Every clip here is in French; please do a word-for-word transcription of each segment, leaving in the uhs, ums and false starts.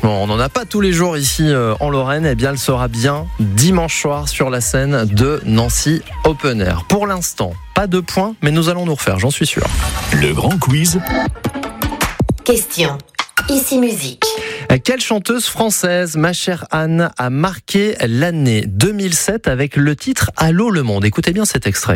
franchement, on n'en a pas tous les jours ici euh, en Lorraine. Eh bien, elle sera bien dimanche soir sur la scène de Nancy Open Air. Pour l'instant, pas de points, mais nous allons nous refaire, j'en suis sûr. Le grand quiz. Question. Ici musique. Quelle chanteuse française, ma chère Anne, a marqué l'année deux mille sept avec le titre Allô le monde? Écoutez bien cet extrait.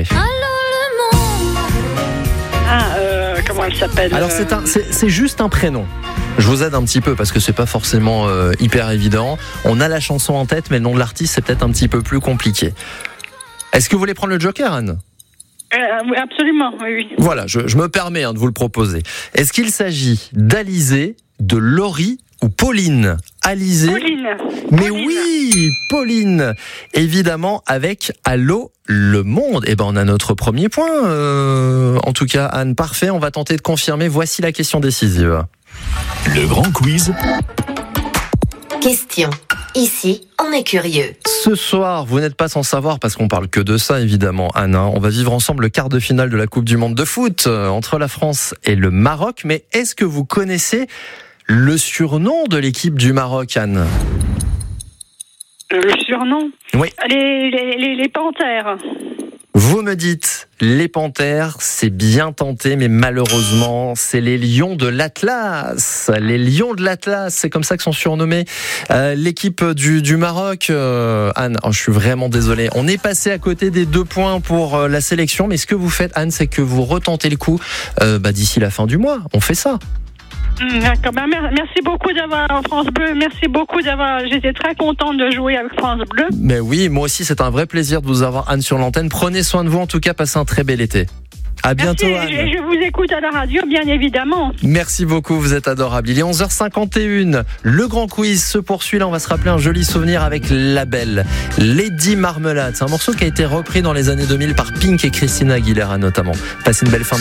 Ah, euh, comment elle s'appelle? Alors c'est, un, c'est, c'est juste un prénom. Je vous aide un petit peu parce que c'est pas forcément euh, hyper évident. On a la chanson en tête, mais le nom de l'artiste c'est peut-être un petit peu plus compliqué. Est-ce que vous voulez prendre le joker, Anne? euh, oui, absolument, oui, oui. Voilà, je, je me permets hein, de vous le proposer. Est-ce qu'il s'agit d'Alizée, de Laurie ou Pauline? Alizée. Pauline. Mais Pauline. oui, Pauline. Évidemment, avec Allô le monde. Eh ben, on a notre premier point. Euh, en tout cas, Anne, parfait. On va tenter de confirmer. Voici la question décisive. Le grand quiz. Question. Ici, on est curieux. Ce soir, vous n'êtes pas sans savoir, parce qu'on parle que de ça, évidemment, Anne. Hein, on va vivre ensemble le quart de finale de la Coupe du Monde de foot euh, entre la France et le Maroc. Mais est-ce que vous connaissez le surnom de l'équipe du Maroc, Anne? Le surnom? Oui. Les, les, les, les panthères. Vous me dites, les panthères, c'est bien tenté, mais malheureusement, c'est les lions de l'Atlas. Les lions de l'Atlas, c'est comme ça que sont surnommés euh, l'équipe du, du Maroc. Euh, Anne, oh, je suis vraiment désolé. On est passé à côté des deux points pour euh, la sélection, mais ce que vous faites, Anne, c'est que vous retentez le coup euh, bah, d'ici la fin du mois. On fait ça. D'accord. Ben, merci beaucoup d'avoir France Bleu. Merci beaucoup d'avoir. J'étais très contente de jouer avec France Bleu. Mais oui, moi aussi, c'est un vrai plaisir de vous avoir, Anne, sur l'antenne. Prenez soin de vous. En tout cas, passez un très bel été. À bientôt, merci. Anne. Je, je vous écoute à la radio, bien évidemment. Merci beaucoup, vous êtes adorable. Il est onze heures cinquante et une. Le grand quiz se poursuit. Là, on va se rappeler un joli souvenir avec La Belle. Lady Marmelade. C'est un morceau qui a été repris dans les années deux mille par Pink et Christina Aguilera notamment. Passez une belle fin de